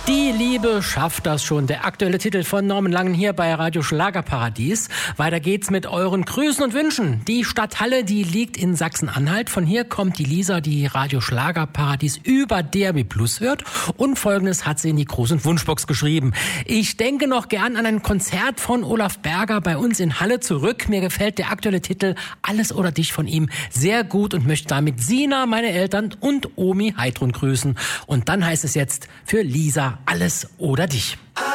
Die Liebe schafft das schon. Der aktuelle Titel von Norman Langen hier bei Radio Schlagerparadies. Weiter geht's mit euren Grüßen und Wünschen. Die Stadt Halle, die liegt in Sachsen-Anhalt. Von hier kommt die Lisa, die Radio Schlagerparadies über DRB Plus hört. Und Folgendes hat sie in die große Wunschbox geschrieben. Ich denke noch gern an ein Konzert von Olaf Berger bei uns in Halle zurück. Mir gefällt der aktuelle Titel Alles oder dich von ihm sehr gut und möchte damit Sina, meine Eltern und Omi Heidrun grüßen. Und dann heißt es jetzt für Lisa Alles oder dich.